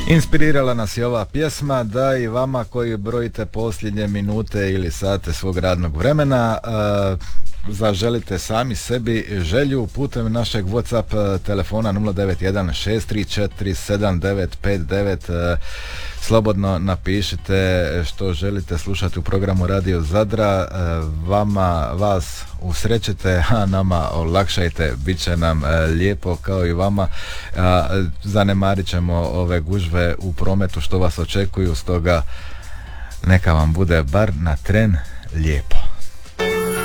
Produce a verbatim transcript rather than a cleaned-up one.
Inspirirala nas je ova pjesma da i vama koji brojite posljednje minute ili sate svog radnog vremena uh, zaželite sami sebi želju putem našeg WhatsApp telefona nula devet jedan šest tri četiri sedam devet pet devet. Slobodno napišite što želite slušati u programu Radio Zadra. Vama vas usrećete, a nama olakšajte, bit će nam lijepo kao i vama. Zanemarit ćemo ove gužve u prometu što vas očekuju, stoga neka vam bude bar na tren lijepo.